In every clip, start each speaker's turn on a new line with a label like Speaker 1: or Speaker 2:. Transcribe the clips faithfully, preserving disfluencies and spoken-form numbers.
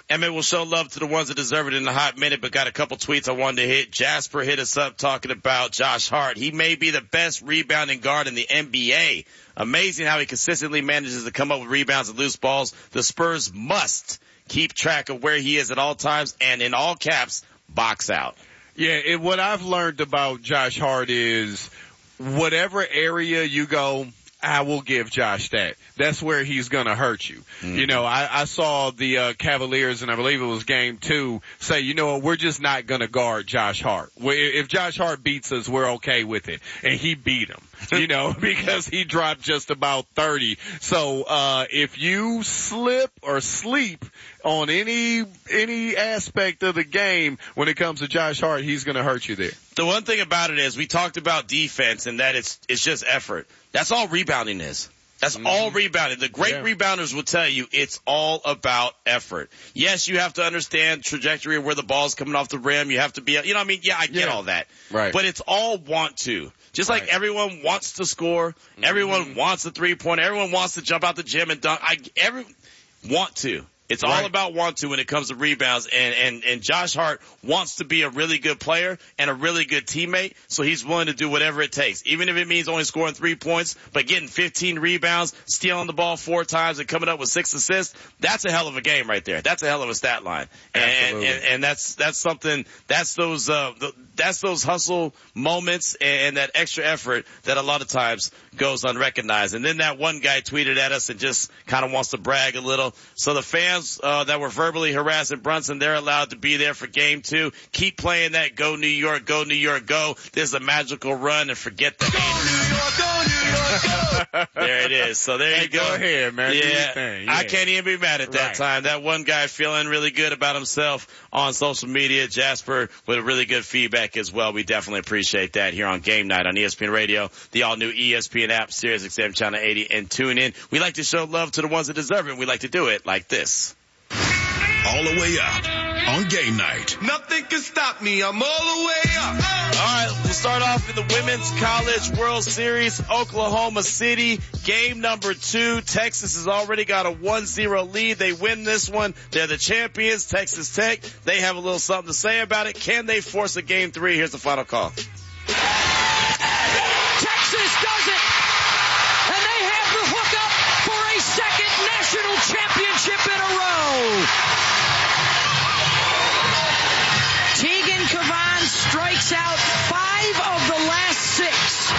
Speaker 1: Emmett will show love to the ones that deserve it in a hot minute, but got a couple tweets I wanted to hit. Jasper hit us up talking about Josh Hart. He may be the best rebounding guard in the N B A. Amazing how he consistently manages to come up with rebounds and loose balls. The Spurs must keep track of where he is at all times and in all caps, box out.
Speaker 2: Yeah, it, what I've learned about Josh Hart is whatever area you go, I will give Josh that. That's where he's going to hurt you. Mm-hmm. You know, I, I saw the uh, Cavaliers, and I believe it was game two, say, you know what, we're just not going to guard Josh Hart. If Josh Hart beats us, we're okay with it. And he beat him, you know, because he dropped just about thirty. So uh if you slip or sleep on any any aspect of the game when it comes to Josh Hart, he's going to hurt you there.
Speaker 1: The one thing about it is we talked about defense and that it's it's just effort. That's all rebounding is. That's mm-hmm. all rebounding. The great yeah. rebounders will tell you it's all about effort. Yes, you have to understand trajectory of where the ball's coming off the rim. You have to be, you know what I mean? Yeah, I get
Speaker 2: yeah.
Speaker 1: all that.
Speaker 2: Right.
Speaker 1: But it's all want to. Just like
Speaker 2: right.
Speaker 1: everyone wants to score, mm-hmm. everyone wants a three-pointer, everyone wants to jump out the gym and dunk. I, every, want to. It's
Speaker 2: right.
Speaker 1: all about want to when it comes to rebounds, and, and, and Josh Hart wants to be a really good player and a really good teammate, so he's willing to do whatever it takes. Even if it means only scoring three points, but getting fifteen rebounds, stealing the ball four times, and coming up with six assists, that's a hell of a game right there. That's a hell of a stat line. And, and, and that's, that's something, that's those, uh, that's those hustle moments and that extra effort that a lot of times goes unrecognized. And then that one guy tweeted at us and just kind of wants to brag a little. So the fans Uh, that were verbally harassing Brunson, they're allowed to be there for game two. Keep playing that Go New York, Go New York, Go. This is a magical run and forget the
Speaker 3: Go New York, Go New York, go.
Speaker 1: There it is. So there
Speaker 2: hey,
Speaker 1: you go.
Speaker 2: Go ahead, man.
Speaker 1: Yeah,
Speaker 2: Do your thing. Yeah.
Speaker 1: I can't even be mad at that
Speaker 2: right.
Speaker 1: time. That one guy feeling really good about himself on social media. Jasper with really good feedback as well. We definitely appreciate that here on Game Night on E S P N Radio, the all-new E S P N app, Sirius X M Channel eighty, and tune in. We like to show love to the ones that deserve it, and we like to do it like this.
Speaker 4: All the way up on Game Night.
Speaker 3: Nothing can stop me. I'm all the way up.
Speaker 1: All right, we'll start off in the Women's College World Series, Oklahoma City. Game number two. Texas has already got a one zero lead. They win this one. They're the champions, Texas Tech. They have a little something to say about it. Can they force a game three? Here's the final call.
Speaker 5: Texas does it! And they have the hookup for a second national championship in a row. Tegan Cavan strikes out five of the last six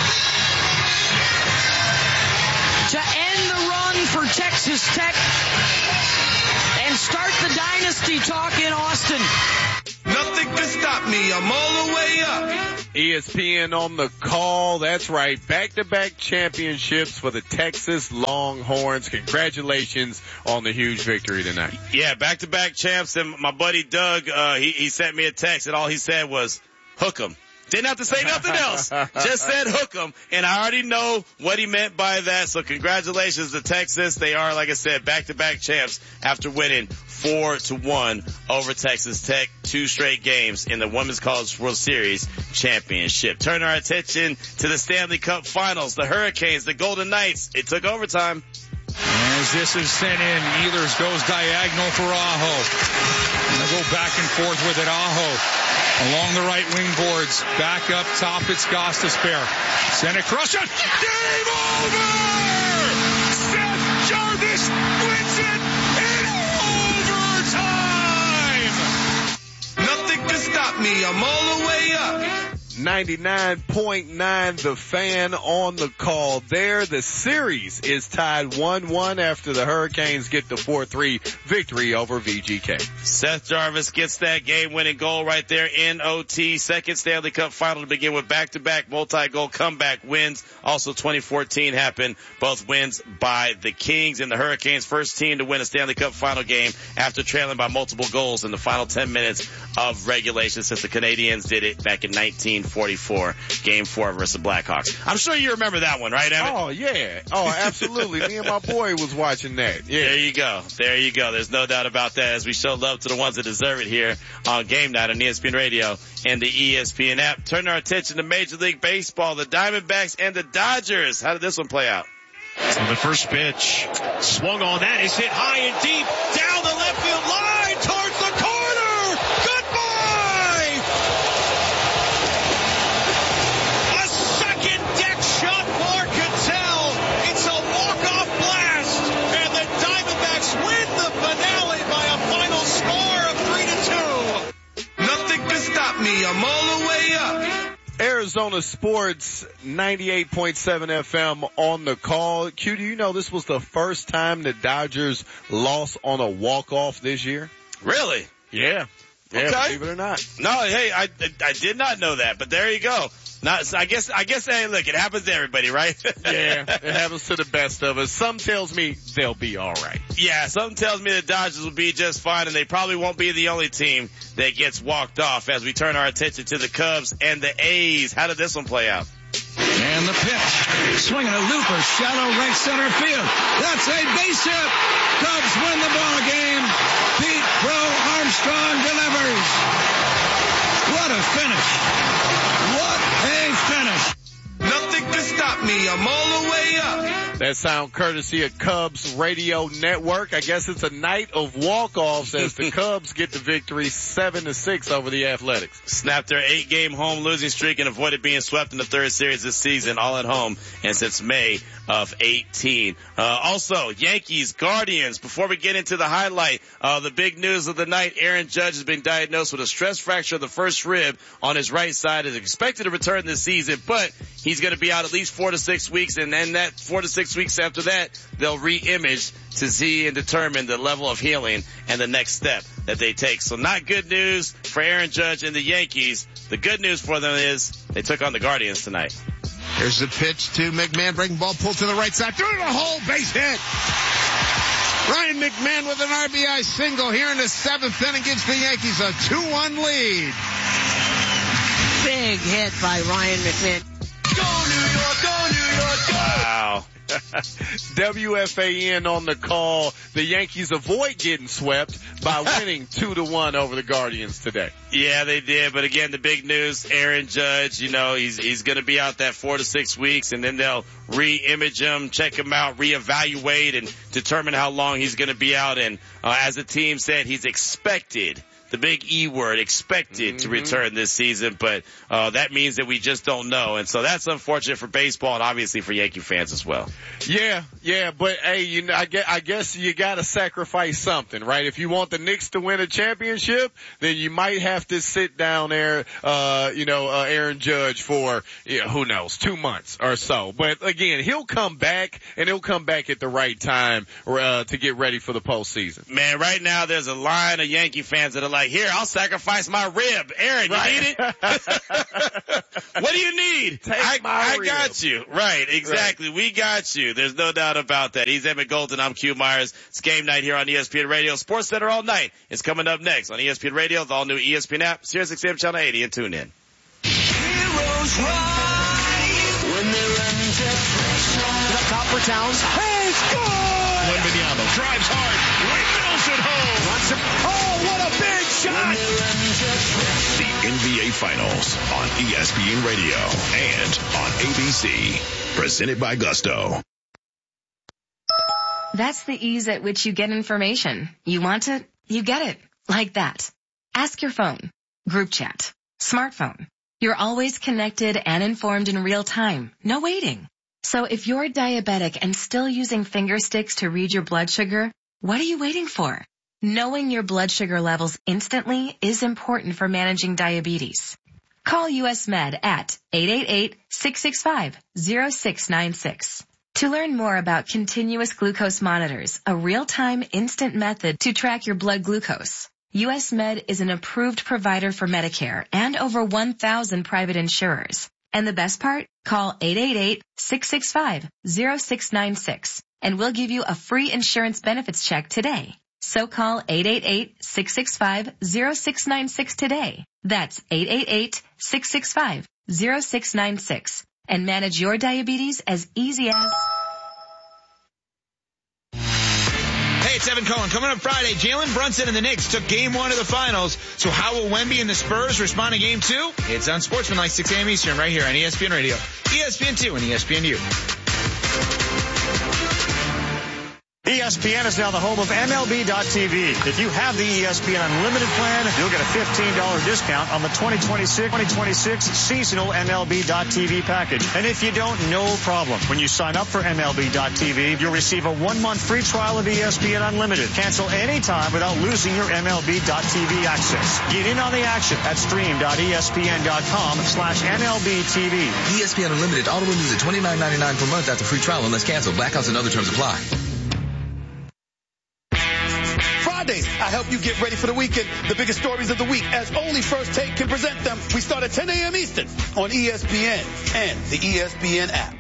Speaker 5: to end the run for Texas Tech and start the dynasty talk in Austin.
Speaker 3: Nothing can stop me. I'm all the way up.
Speaker 2: E S P N on the call. That's right. Back-to-back championships for the Texas Longhorns. Congratulations on the huge victory tonight.
Speaker 1: Yeah, back-to-back champs. And my buddy Doug, uh, he, he sent me a text, and all he said was, hook 'em. Didn't have to say nothing else. Just said hook 'em. And I already know what he meant by that. So congratulations to Texas. They are, like I said, back-to-back champs after winning four to one over Texas Tech. Two straight games in the Women's College World Series championship. Turn our attention to the Stanley Cup Finals. The Hurricanes, the Golden Knights. It took overtime.
Speaker 6: As this is sent in, Ehlers goes diagonal for Aho. And they'll go back and forth with it. Aho along the right wing boards. Back up top, it's Gostisbehere. Send it across. Game over! Seth Jarvis wins it in overtime!
Speaker 3: Nothing can stop me. I'm all the way up.
Speaker 2: ninety-nine point nine The Fan on the call there. The series is tied one one after the Hurricanes get the four three victory over V G K.
Speaker 1: Seth Jarvis gets that game-winning goal right there in O T. Second Stanley Cup final to begin with back-to-back multi-goal comeback wins. Also twenty fourteen happened. Both wins by the Kings, and the Hurricanes first team to win a Stanley Cup final game after trailing by multiple goals in the final ten minutes of regulation since the Canadiens did it back in nineteen forty-four, game four versus the Blackhawks. I'm sure you remember that one, right, Emmett?
Speaker 2: Oh, yeah. Oh, absolutely. Me and my boy was watching that. Yeah.
Speaker 1: There you go. There you go. There's no doubt about that as we show love to the ones that deserve it here on Game Night on E S P N Radio and the E S P N app. Turn our attention to Major League Baseball, the Diamondbacks and the Dodgers. How did this one play out?
Speaker 7: So the first pitch swung on that is hit high and deep down the left field line.
Speaker 2: Arizona Sports, ninety-eight point seven F M on the call. Q, do you know this was the first time the Dodgers lost on a walk-off this year?
Speaker 1: Really?
Speaker 2: Yeah. Yeah,
Speaker 1: Okay.
Speaker 2: believe it or not.
Speaker 1: No, hey, I, I did not know that, but there you go. Not, I guess, I guess, hey, look, it happens to everybody, right?
Speaker 2: Yeah, it happens to the best of us. Some tells me they'll be all right.
Speaker 1: Yeah, something tells me the Dodgers will be just fine, and they probably won't be the only team that gets walked off as we turn our attention to the Cubs and the A's. How did this one play out?
Speaker 7: And the pitch. Swinging a looper. Shallow right center field. That's a base hit. Cubs win the ball game. Pete Crow Armstrong delivers. What a finish. What a finish.
Speaker 3: Nothing can stop me. I'm all the way up.
Speaker 2: That sound courtesy of Cubs Radio Network. I guess it's a night of walk-offs as the Cubs get the victory seven to six over the Athletics.
Speaker 1: Snapped their eight-game home losing streak and avoided being swept in the third series this season, all at home, and since May of eighteen. Uh, also, Yankees, Guardians. Before we get into the highlight, uh, the big news of the night, Aaron Judge has been diagnosed with a stress fracture of the first rib on his right side. Is expected to return this season, but he's going to be out at least four to six weeks, and then that four to six weeks after that, they'll re-image to see and determine the level of healing and the next step that they take. So not good news for Aaron Judge and the Yankees. The good news for them is they took on the Guardians tonight.
Speaker 8: Here's the pitch to McMahon, breaking ball pulled to the right side, through the hole, base hit. Ryan McMahon with an R B I single here in the seventh inning gives the Yankees a two one lead.
Speaker 5: Big hit by Ryan McMahon.
Speaker 3: Go New York, go New York, go.
Speaker 1: Wow.
Speaker 2: W F A N on the call. The Yankees avoid getting swept by winning two to one over the Guardians today.
Speaker 1: Yeah, they did. But again, the big news, Aaron Judge, you know, he's, he's going to be out that four to six weeks, and then they'll re-image him, check him out, reevaluate, and determine how long he's going to be out. And uh, as the team said, he's expected, the big E word, expected mm-hmm. to return this season, but uh that means that we just don't know. And so that's unfortunate for baseball and obviously for Yankee fans as well.
Speaker 2: Yeah, yeah, but hey, you know, I guess, I guess you gotta sacrifice something, right? If you want the Knicks to win a championship, then you might have to sit down there, uh, you know, uh, Aaron Judge for, you know, who knows, two months or so. But again, he'll come back, and he'll come back at the right time, uh, to get ready for the postseason.
Speaker 1: Man, right now there's a line of Yankee fans that are like, here, I'll sacrifice my rib. Aaron, you
Speaker 2: right.
Speaker 1: need it? What do you need?
Speaker 2: Take
Speaker 1: I,
Speaker 2: my
Speaker 1: I
Speaker 2: rib.
Speaker 1: got you. Right, exactly. Right. We got you. There's no doubt about that. He's Emmett Golden. I'm Q Myers. It's game night here on E S P N Radio. Sports Center all night is coming up next on E S P N Radio, the all-new E S P N app, Sirius X M Channel eighty, and tune in.
Speaker 3: Heroes rise when they run to pressure.
Speaker 5: The Copper Towns. Hey, score!
Speaker 4: Wembanyama drives hard, windmills it home.
Speaker 5: Runs him. Oh, what a big shot!
Speaker 4: The N B A Finals on E S P N Radio and on A B C. Presented by Gusto.
Speaker 9: That's the ease at which you get information. You want it, you get it. Like that. Ask your phone. Group chat. Smartphone. You're always connected and informed in real time. No waiting. So if you're diabetic and still using finger sticks to read your blood sugar, what are you waiting for? Knowing your blood sugar levels instantly is important for managing diabetes. Call U S Med at eight eight eight, six six five, zero six nine six. To learn more about continuous glucose monitors, a real-time instant method to track your blood glucose, U S Med is an approved provider for Medicare and over one thousand private insurers. And the best part? Call eight eight eight, six six five, zero six nine six and we'll give you a free insurance benefits check today. So call eight eight eight, six six five, zero six nine six today. That's eight eight eight, six six five, zero six nine six and manage your diabetes as easy as...
Speaker 10: Hey, it's Evan Cohen. Coming up Friday, Jalen Brunson and the Knicks took game one of the finals. So how will Wemby and the Spurs respond to game two? It's on Sportsmanlike, six a.m. Eastern, right here on E S P N Radio, E S P N two, and E S P N U.
Speaker 11: E S S P N is now the home of M L B dot T V. If you have the E S P N Unlimited plan, you'll get a fifteen dollars discount on the twenty twenty-six twenty twenty-six seasonal M L B dot T V package. And if you don't, no problem. When you sign up for M L B dot T V, you'll receive a one-month free trial of E S P N Unlimited. Cancel anytime without losing your M L B dot T V access. Get in on the action at stream dot E S P N dot com slash M L B T V.
Speaker 12: E S P N Unlimited auto renews at twenty-nine ninety-nine per month after free trial unless canceled. Blackouts and other terms apply.
Speaker 13: Fridays, I help you get ready for the weekend. The biggest stories of the week, as only First Take can present them. We start at ten a.m. Eastern on E S P N and the E S P N app.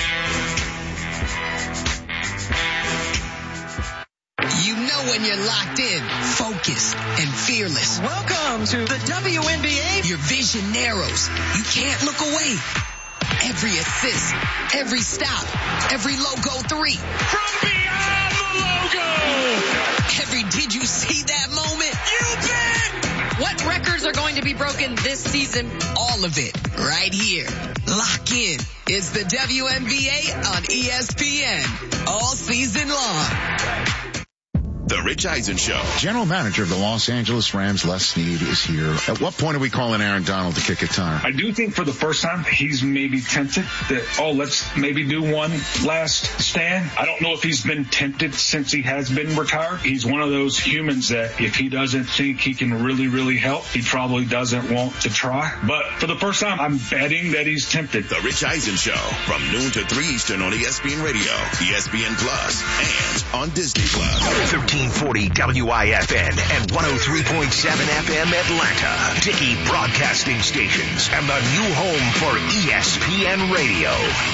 Speaker 14: You know when you're locked in, focused, and fearless.
Speaker 5: Welcome to the W N B A.
Speaker 14: Your vision narrows. You can't look away. Every assist, every stop, every logo three.
Speaker 5: From beyond the logo.
Speaker 14: Every did you see that moment?
Speaker 5: You bet.
Speaker 14: What records are going to be broken this season? All of it right here. Lock in. It's the W N B A on E S P N all season long.
Speaker 4: The Rich Eisen Show.
Speaker 15: General manager of the Los Angeles Rams, Les Snead, is here. At what point are we calling Aaron Donald to kick a tire?
Speaker 16: I do think for the first time he's maybe tempted that, oh, let's maybe do one last stand. I don't know if he's been tempted since he has been retired. He's one of those humans that if he doesn't think he can really, really help, he probably doesn't want to try. But for the first time, I'm betting that he's tempted.
Speaker 4: The Rich Eisen Show from noon to three Eastern on E S P N Radio, E S P N Plus, and on Disney Plus.
Speaker 17: thirteen forty W I F N and one oh three point seven F M Atlanta. Dickey Broadcasting Stations and the new home for E S P N Radio.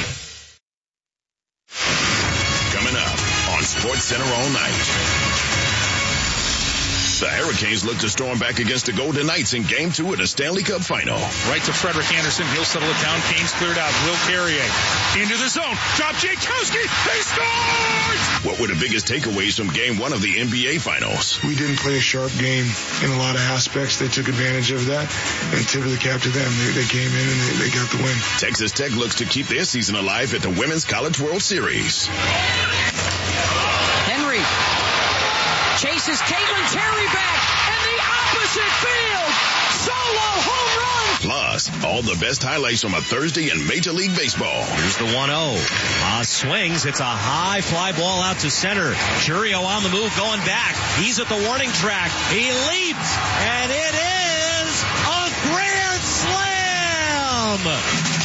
Speaker 4: Coming up on Sports Center all night. The Hurricanes look to storm back against the Golden Knights in Game two of the Stanley Cup Final.
Speaker 6: Right to Frederick Anderson. He'll settle it down. Kane's cleared out. Will Carrier into the zone. Drop Jankowski. They scored!
Speaker 4: What were the biggest takeaways from Game one of the N B A Finals?
Speaker 18: We didn't play a sharp game in a lot of aspects. They took advantage of that, and tip of the cap to them. They, they came in and they, they got the win.
Speaker 4: Texas Tech looks to keep their season alive at the Women's College World Series.
Speaker 5: Henry chases Caitlin Terry back, and the opposite field, solo home run.
Speaker 4: Plus, all the best highlights from a Thursday in Major League Baseball.
Speaker 19: Here's the one oh. Uh, swings. It's a high fly ball out to center. Churio on the move going back. He's at the warning track. He leaps, and it is a grand slam.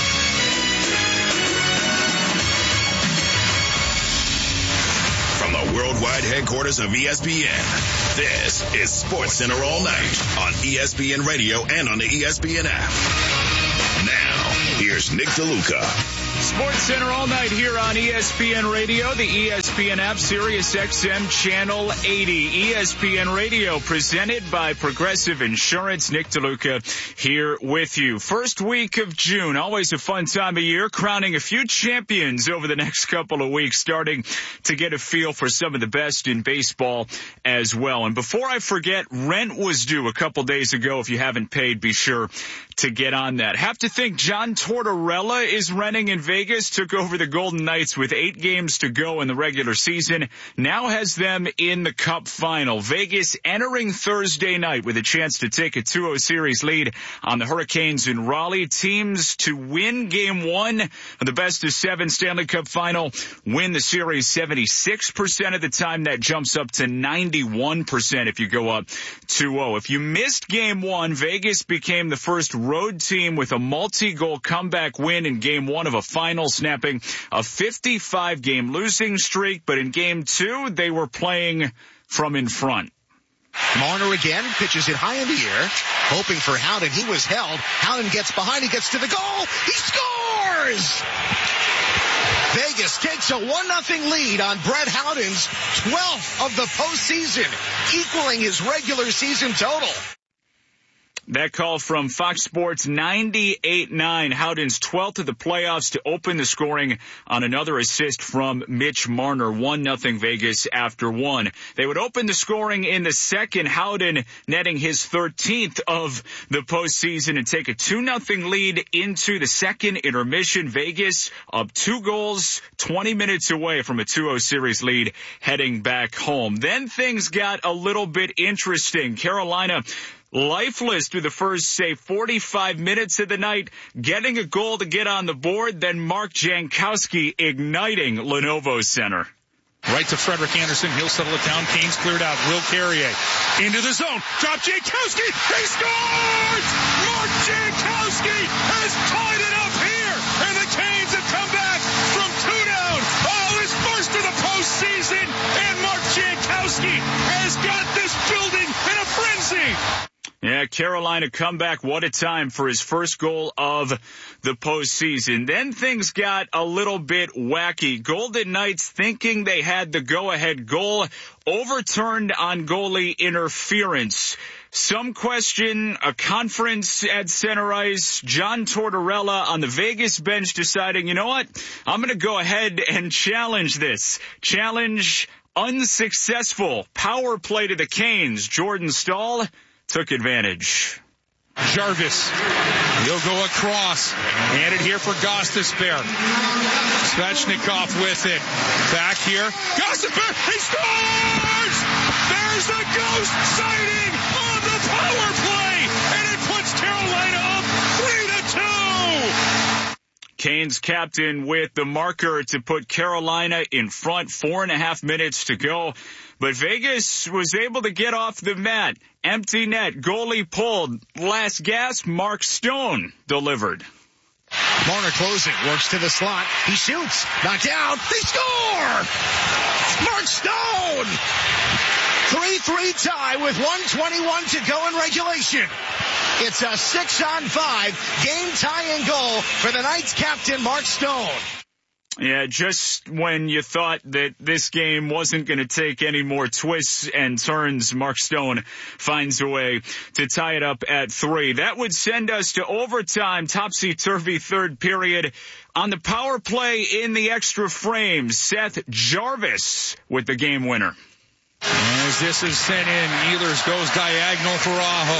Speaker 4: From the worldwide headquarters of E S P N, this is Sports Center all night on E S P N Radio and on the E S P N app. Now, here's Nick DeLuca.
Speaker 20: Sports Center all night here on E S P N Radio, the E S P N app, Sirius X M Channel eighty. E S P N Radio presented by Progressive Insurance. Nick DeLuca here with you. First week of June, always a fun time of year, crowning a few champions over the next couple of weeks, starting to get a feel for some of the best in baseball as well. And before I forget, rent was due a couple days ago. If you haven't paid, be sure to get on that. Have to think John Tortorella is renting in Vegas, took over the Golden Knights with eight games to go in the regular season, now has them in the Cup final. Vegas entering Thursday night with a chance to take a two oh series lead on the Hurricanes in Raleigh. Teams to win game one of the best of seven Stanley Cup final, win the series seventy-six percent of the time. That jumps up to ninety-one percent if you go up two oh. If you missed game one, Vegas became the first road team with a multi-goal comeback win in game one of a final, snapping a fifty-five game losing streak. But in game two, they were playing from in front.
Speaker 21: Marner again, pitches it high in the air, hoping for Howden. He was held. Howden gets behind. He gets to the goal. He scores! Vegas takes a one nothing lead on Brett Howden's twelfth of the postseason, equaling his regular season total.
Speaker 20: That call from Fox Sports ninety-eight nine. Howden's twelfth of the playoffs to open the scoring on another assist from Mitch Marner. one nothing Vegas after one. They would open the scoring in the second. Howden netting his thirteenth of the postseason and take a two nothing lead into the second intermission. Vegas up two goals, twenty minutes away from a two oh series lead heading back home. Then things got a little bit interesting. Carolina lifeless through the first, say, forty-five minutes of the night, getting a goal to get on the board, then Mark Jankowski igniting Lenovo Center.
Speaker 6: Right to Frederick Anderson. He'll settle it down. Kane's cleared out. Will Carrier into the zone. Drop Jankowski. He scores! Mark Jankowski has tied it up here, and the Canes have come back from two down. Oh, his first of the postseason, and Mark Jankowski has got this building in a frenzy.
Speaker 20: Yeah, Carolina comeback. What a time for his first goal of the postseason. Then things got a little bit wacky. Golden Knights, thinking they had the go-ahead goal, overturned on goalie interference. Some question a conference at center ice. John Tortorella on the Vegas bench deciding, you know what? I'm going to go ahead and challenge this. Challenge unsuccessful. Power play to the Canes. Jordan Staal took advantage.
Speaker 6: Jarvis, he'll go across. Handed here for Gostisbehere. Svechnikov with it. Back here. Gostisbehere, he scores! There's the ghost sighting on the power play, and it puts Carolina up three to two.
Speaker 20: Canes captain with the marker to put Carolina in front. Four and a half minutes to go. But Vegas was able to get off the mat. Empty net. Goalie pulled. Last gasp. Mark Stone delivered.
Speaker 21: Marner closing. Works to the slot. He shoots. Knocked down. They score! Mark Stone! three three tie with one twenty-one to go in regulation. It's a six on five game tying goal for the Knights captain Mark Stone.
Speaker 20: Yeah, just when you thought that this game wasn't going to take any more twists and turns, Mark Stone finds a way to tie it up at three. That would send us to overtime, topsy-turvy third period. On the power play in the extra frame, Seth Jarvis with the game winner.
Speaker 6: As this is sent in, Ehlers goes diagonal for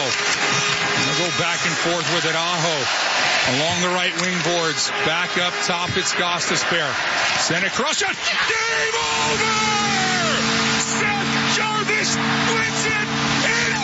Speaker 6: Aho. They'll go back and forth with it. Aho along the right wing boards. Back up top, it's Gostisbehere. Send across shot. Game over! Seth Jarvis wins it in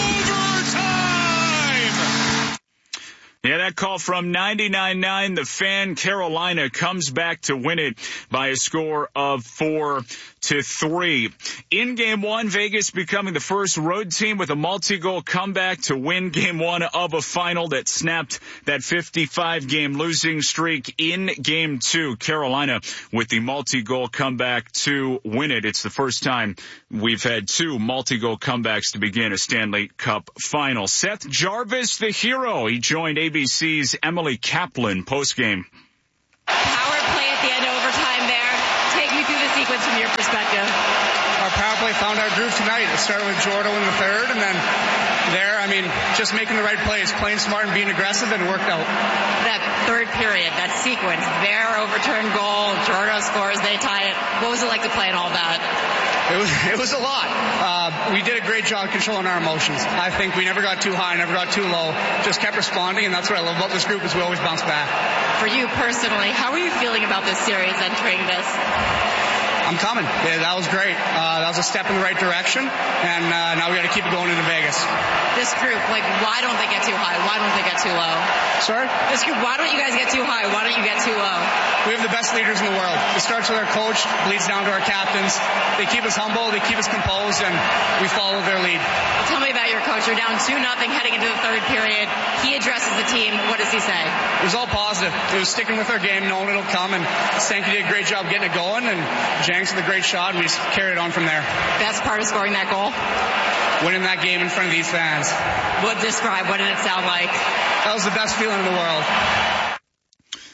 Speaker 6: overtime!
Speaker 20: Yeah, that call from ninety-nine nine. The Fan. Carolina comes back to win it by a score of four to three. In game one, Vegas becoming the first road team with a multi-goal comeback to win game one of a final that snapped that fifty-five game losing streak. In game two, Carolina with the multi-goal comeback to win it. It's the first time we've had two multi-goal comebacks to begin a Stanley Cup final. Seth Jarvis, the hero. He joined A B C's Emily Kaplan postgame.
Speaker 7: Power play at the end of overtime there. Take me through the sequence from your perspective.
Speaker 22: Our power play found our groove tonight. It started with Jordo in the third, and then there, I mean, just making the right plays, playing smart and being aggressive, and it worked out.
Speaker 7: That third period, that sequence, their overturned goal, Jordo scores, they tie it. What was it like to play in all that?
Speaker 22: It was, it was a lot. Uh, we did a great job controlling our emotions. I think we never got too high, never got too low. Just kept responding, and that's what I love about this group is we always bounce back.
Speaker 7: For you personally, how are you feeling about this series entering this?
Speaker 22: I'm coming. Yeah, that was great. Uh, that was a step in the right direction, and uh, now we got to keep it going into Vegas.
Speaker 7: This group, like, why don't they get too high? Why don't they get too low?
Speaker 22: Sorry?
Speaker 7: This group, why don't you guys get too high? Why don't you get too low?
Speaker 22: We have the best leaders in the world. It starts with our coach, bleeds down to our captains. They keep us humble, they keep us composed, and we follow their lead.
Speaker 7: Tell me about your coach. You're down two nothing heading into the third period. He addresses the team. What does he say?
Speaker 22: It was all positive. It was sticking with our game, knowing it'll come, and Stanky did a great job getting it going, and Janks with a great shot, and we just carried it on from there.
Speaker 7: Best part of scoring that goal?
Speaker 22: Winning that game in front of these fans.
Speaker 7: What describe? What did it sound like?
Speaker 22: That was the best feeling in the world.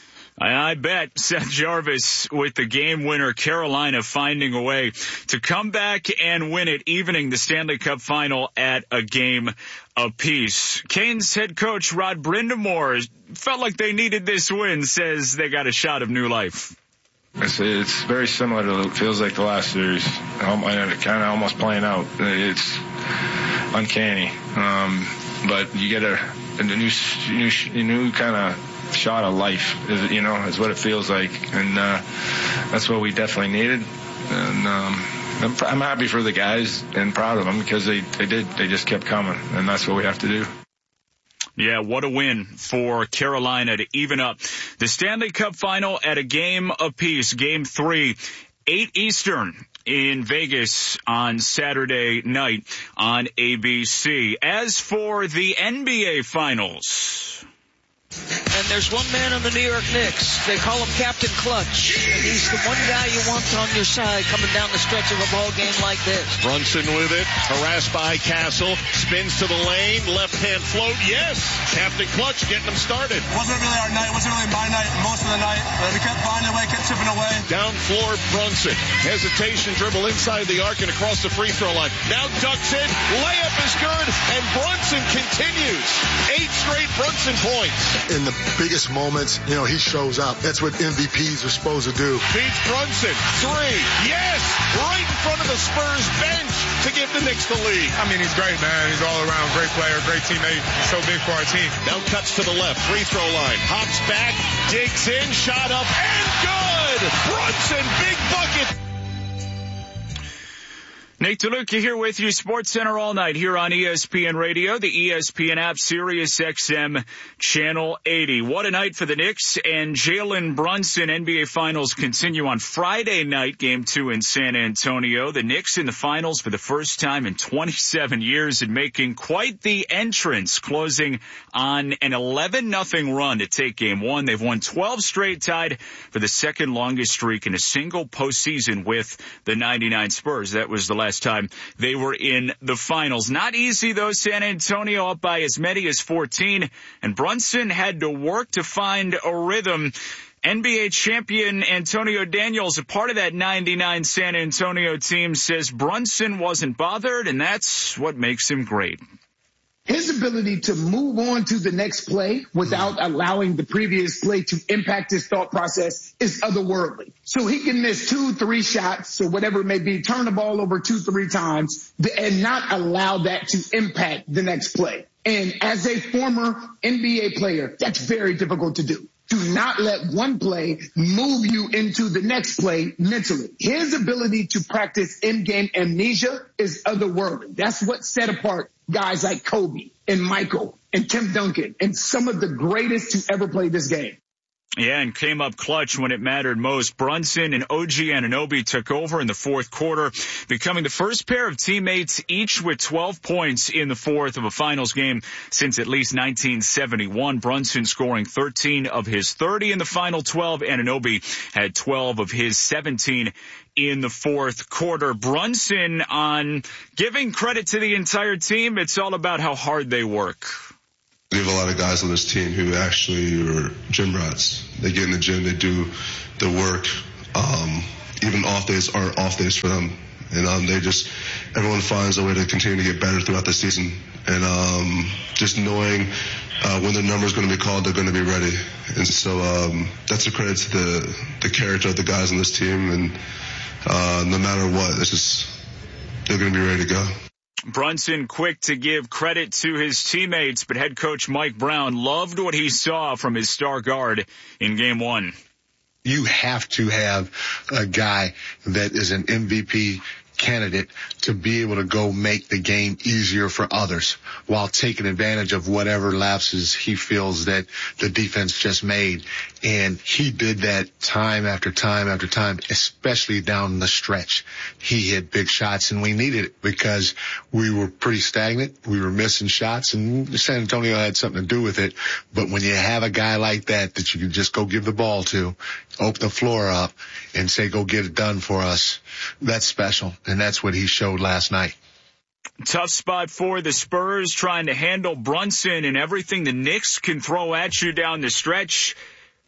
Speaker 20: I, I bet Seth Jarvis with the game winner, Carolina finding a way to come back and win it, evening the Stanley Cup final at a game apiece. Canes head coach Rod Brind'Amour felt like they needed this win, says they got a shot of new life.
Speaker 2: It's, it's very similar to, it feels like the last series, kind of almost playing out. It's uncanny, um, but you get a, a new, new, new kind of shot of life, is, you know, is what it feels like, and uh, that's what we definitely needed. And um, I'm, I'm happy for the guys and proud of them because they, they did, they just kept coming, and that's what we have to do.
Speaker 20: Yeah, what a win for Carolina to even up the Stanley Cup final at a game apiece. Game three, eight Eastern in Vegas on Saturday night on A B C. As for the N B A finals,
Speaker 5: and there's one man on the New York Knicks. They call him Captain Clutch. And he's the one guy you want on your side coming down the stretch of a ball game like this.
Speaker 8: Brunson with it, harassed by Castle, spins to the lane, left-hand float, yes! Captain Clutch getting them started.
Speaker 23: Wasn't really our night, wasn't really my night most of the night. Uh, we kept finding a way, kept chipping away.
Speaker 8: Down floor, Brunson. Hesitation, dribble inside the arc and across the free throw line. Now ducks it, layup is good, and Brunson continues. Eight straight Brunson points.
Speaker 18: In the biggest moments, you know, he shows up. That's what M V Ps are supposed to do.
Speaker 8: Beats Brunson. Three. Yes! Right in front of the Spurs bench to give the Knicks the lead.
Speaker 24: I mean, he's great, man. He's all around great player, great teammate. So big for our team.
Speaker 8: Now cuts to the left. Free throw line. Hops back. Digs in. Shot up. And good! Brunson. Big bucket.
Speaker 20: Nick DeLuca here with you, Sports Center all night here on E S P N Radio, the E S P N app, Sirius X M, Channel eighty. What a night for the Knicks and Jalen Brunson. N B A Finals continue on Friday night, Game two in San Antonio. The Knicks in the finals for the first time in twenty-seven years and making quite the entrance, closing on an eleven nothing run to take Game one. They've won twelve straight, tied for the second longest streak in a single postseason with the ninety-nine Spurs. That was the last time they were in the finals. Not easy, though. San Antonio up by as many as fourteen, and Brunson had to work to find a rhythm. N B A champion Antonio Daniels, a part of that ninety-nine San Antonio team, says Brunson wasn't bothered, and that's what makes him great.
Speaker 25: His ability to move on to the next play without allowing the previous play to impact his thought process is otherworldly. So he can miss two, three shots or whatever it may be, turn the ball over two, three times and not allow that to impact the next play. And as a former N B A player, that's very difficult to do. Do not let one play move you into the next play mentally. His ability to practice in-game amnesia is otherworldly. That's what set apart guys like Kobe and Michael and Tim Duncan and some of the greatest to ever play this game.
Speaker 20: Yeah, and came up clutch when it mattered most. Brunson and O G Anunoby took over in the fourth quarter, becoming the first pair of teammates each with twelve points in the fourth of a finals game since at least nineteen seventy-one. Brunson scoring thirteen of his thirty in the final twelve. Anunoby had twelve of his seventeen in the fourth quarter. Brunson on giving credit to the entire team. It's all about how hard they work.
Speaker 26: We have a lot of guys on this team who actually are gym rats. They get in the gym, they do the work. Um, even off days aren't off days for them. And um, they just, everyone finds a way to continue to get better throughout the season. And um, just knowing uh, when their number is going to be called, they're going to be ready. And so um, that's a credit to the, the character of the guys on this team. And uh, no matter what, it's just, they're going to be ready to go.
Speaker 20: Brunson quick to give credit to his teammates, but head coach Mike Brown loved what he saw from his star guard in game one.
Speaker 27: You have to have a guy that is an M V P candidate to be able to go make the game easier for others while taking advantage of whatever lapses he feels that the defense just made. And he did that time after time after time, especially down the stretch. He hit big shots, and we needed it because we were pretty stagnant. We were missing shots, and San Antonio had something to do with it. But when you have a guy like that that you can just go give the ball to, open the floor up, and say, go get it done for us, that's special. And that's what he showed last night.
Speaker 20: Tough spot for the Spurs, trying to handle Brunson and everything the Knicks can throw at you down the stretch.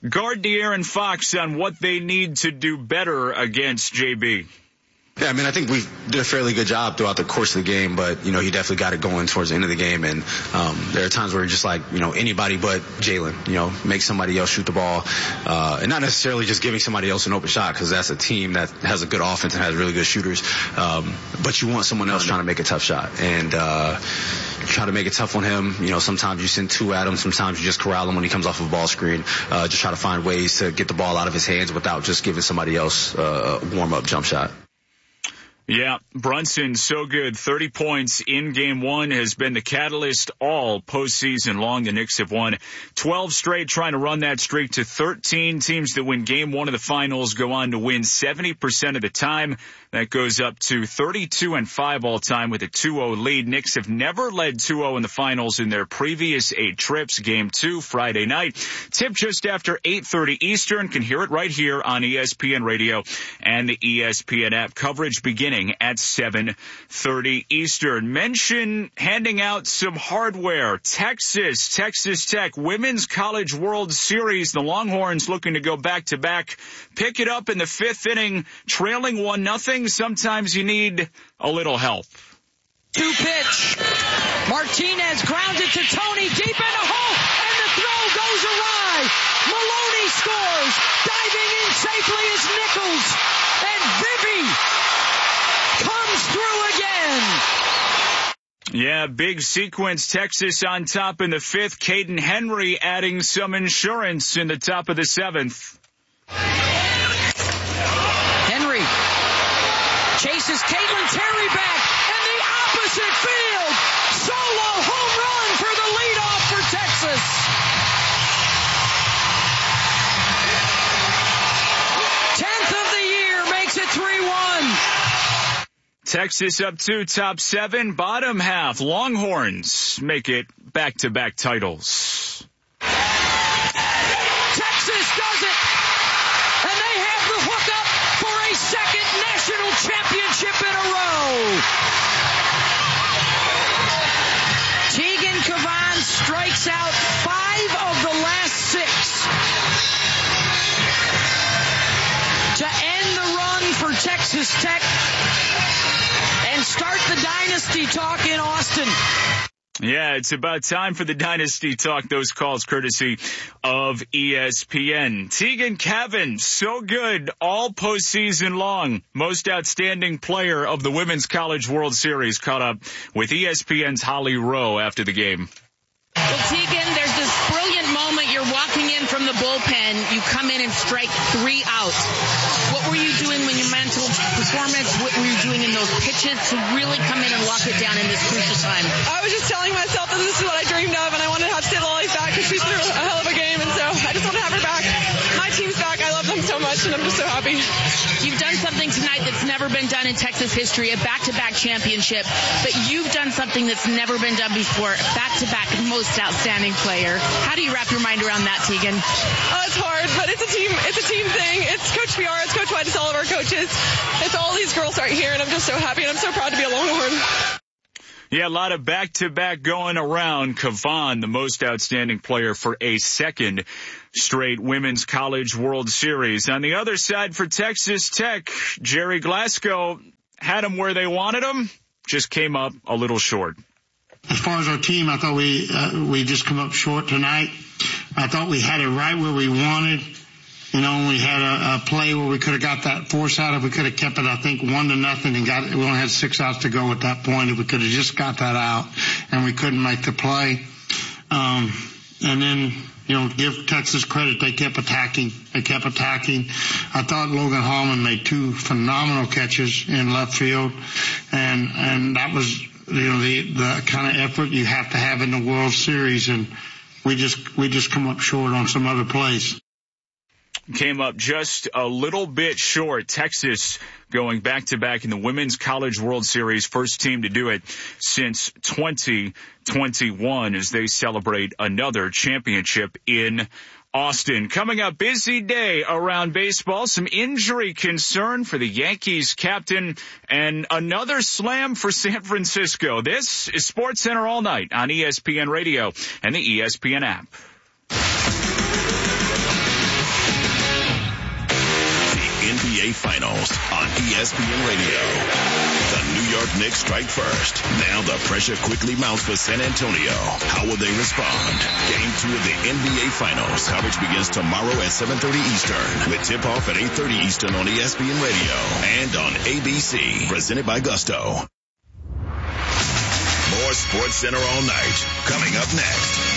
Speaker 20: Guard De'Aaron Fox on what they need to do better against J B.
Speaker 1: Yeah, I mean, I think we did a fairly good job throughout the course of the game, but, you know, he definitely got it going towards the end of the game. And um, there are times where you're just like, you know, anybody but Jalen, you know, make somebody else shoot the ball. Uh, and not necessarily just giving somebody else an open shot, because that's a team that has a good offense and has really good shooters. Um, but you want someone else trying to make a tough shot. And uh, try to make it tough on him. You know, sometimes you send two at him. Sometimes you just corral him when he comes off of a ball screen. Uh, just try to find ways to get the ball out of his hands without just giving somebody else uh, a warm-up jump shot.
Speaker 20: Yeah, Brunson, so good. thirty points in game one, has been the catalyst all postseason long. The Knicks have won twelve straight, trying to run that streak to thirteen. Teams that win game one of the finals go on to win seventy percent of the time. That goes up to thirty-two and five all time with a two oh lead. Knicks have never led two oh in the finals in their previous eight trips. Game two, Friday night. Tip just after eight thirty Eastern. Can hear it right here on E S P N Radio and the E S P N app. Coverage beginning at seven thirty Eastern. Mention handing out some hardware. Texas, Texas Tech, Women's College World Series. The Longhorns looking to go back to back. Pick it up in the fifth inning, trailing one nothing. Sometimes you need a little help.
Speaker 5: Two pitch. Martinez grounds it to Tony deep in the hole, and the throw goes awry. Maloney scores. Diving in safely is Nichols, and Vivy comes through again.
Speaker 20: Yeah, big sequence. Texas on top in the fifth. Caden Henry adding some insurance in the top of the seventh.
Speaker 5: Henry chases Caitlin Terry back, and the opposite field. Solo home run for the leadoff for Texas. Tenth of the year makes it three one.
Speaker 20: Texas up two, top seven, bottom half. Longhorns make it back-to-back titles.
Speaker 5: Texas does it, and they have the hookup for a second national championship in a row. Tegan Cavan strikes out five of the last six to end the run for Texas Tech and start the dynasty talk in Austin.
Speaker 20: Yeah, it's about time for the Dynasty Talk. Those calls courtesy of E S P N. Tegan Cavan, so good all postseason long. Most outstanding player of the Women's College World Series, caught up with E S P N's Holly Rowe after the game.
Speaker 3: Well, Tegan, there's this brilliant moment. You're walking in from the bullpen. You come in and strike three outs. What were you doing when your mental performance? What were you doing in those pitches to really come in and lock it down in this crucial time?
Speaker 9: I was just telling myself that this is what I dreamed of, and I wanted to have Stella back because she's through a hell of a game, and so I just want to have her back. My team's back. I love them so much, and I'm just so happy.
Speaker 3: You've done something tonight that's never been done in Texas history, a back-to-back championship, but you've done something that's never been done before, back-to-back most outstanding player. How do you wrap your mind around that, Tegan?
Speaker 9: Oh, it's hard, but it's a team. It's a team thing. It's Coach P R. It's Coach White. It's all of our coaches. It's all these girls right here, and I'm just so happy, and I'm so proud to be a Longhorn.
Speaker 20: Yeah, a lot of back-to-back going around. Cavan, the most outstanding player for a second straight Women's College World Series. On the other side for Texas Tech, Jerry Glasgow had them where they wanted them, just came up a little short.
Speaker 10: As far as our team, I thought we uh, we just come up short tonight. I thought we had it right where we wanted. You know, we had a, a play where we could have got that force out. If we could have kept it, I think, one to nothing and got it. We only had six outs to go at that point. If we could have just got that out and we couldn't make the play. Um, and then, you know, give Texas credit. They kept attacking. They kept attacking. I thought Logan Hallman made two phenomenal catches in left field. And, and that was, you know, the, the kind of effort you have to have in the World Series. And we just, we just come up short on some other plays.
Speaker 20: Came up just a little bit short. Texas going back-to-back in the Women's College World Series, first team to do it since twenty twenty-one as they celebrate another championship in Austin. Coming up, busy day around baseball. Some injury concern for the Yankees captain and another slam for San Francisco. This is SportsCenter All Night on E S P N Radio and the E S P N app.
Speaker 4: B A Finals on E S P N Radio. The New York Knicks strike first. Now the pressure quickly mounts for San Antonio. How will they respond? Game two of the N B A Finals. Coverage begins tomorrow at seven thirty Eastern with tip-off at eight thirty Eastern on E S P N Radio and on A B C. Presented by Gusto. More Sports Center all night. Coming up next.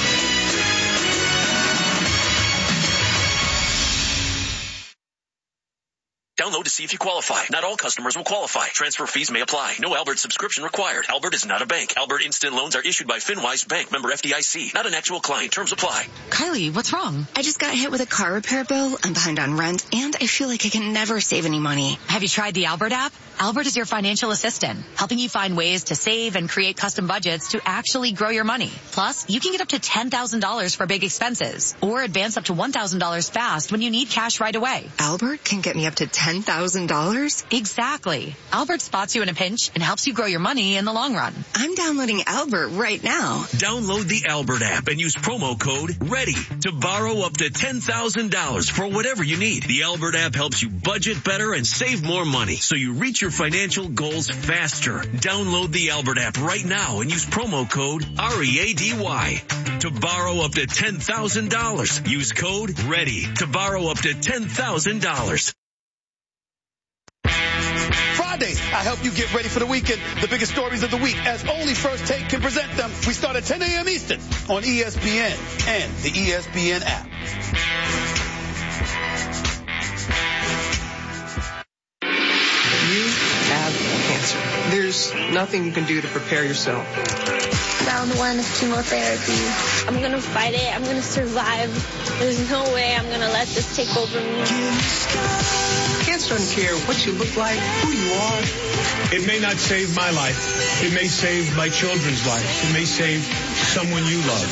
Speaker 11: Download to see if you qualify. Not all customers will qualify. Transfer fees may apply. No Albert subscription required. Albert is not a bank. Albert Instant Loans are issued by FinWise Bank, member F D I C. Not an actual client. Terms apply.
Speaker 12: Kylie, what's wrong? I just got hit with a car repair bill. I'm behind on rent, and I feel like I can never save any money.
Speaker 13: Have you tried the Albert app? Albert is your financial assistant, helping you find ways to save and create custom budgets to actually grow your money. Plus, you can get up to ten thousand dollars for big expenses, or advance up to one thousand dollars fast when you need cash right away.
Speaker 12: Albert can get me up to ten thousand dollars?
Speaker 13: Exactly. Albert spots you in a pinch and helps you grow your money in the long run.
Speaker 12: I'm downloading Albert right now.
Speaker 14: Download the Albert app and use promo code READY to borrow up to ten thousand dollars for whatever you need. The Albert app helps you budget better and save more money so you reach your financial goals faster. Download the Albert app right now and use promo code R E A D Y to borrow up to ten thousand dollars. Use code READY to borrow up to ten thousand dollars.
Speaker 15: Fridays, I help you get ready for the weekend. The biggest stories of the week, as only First Take can present them. We start at ten a.m. Eastern on E S P N and the E S P N app.
Speaker 16: You have cancer. There's nothing you can do to prepare yourself.
Speaker 17: Round one of chemotherapy. I'm going to fight it. I'm going to survive. There's no way I'm going to let this take over me.
Speaker 16: Cancer doesn't care what you look like, who you are.
Speaker 28: It may not save my life. It may save my children's lives. It may save someone you love.